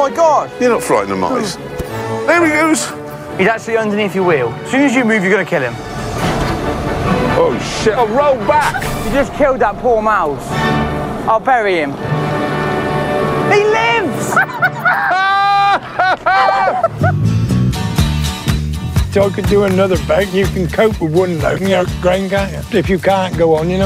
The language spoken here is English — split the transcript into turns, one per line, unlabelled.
my God!
You're not frightened of mice. There he goes.
He's actually underneath your wheel. As soon as you move, you're going to kill him.
Oh, shit. Oh, roll back.
You just killed that poor mouse. I'll bury him. He lives!
So I could do another bag. You can cope with one load and you're grain, can't you? If you can't go on, you know.